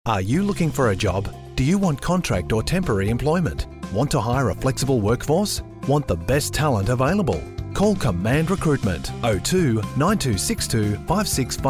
Are you looking for a job? Do you want contract or temporary employment? Want to hire a flexible workforce? Want the best talent available? Call Command Recruitment 02 9262 565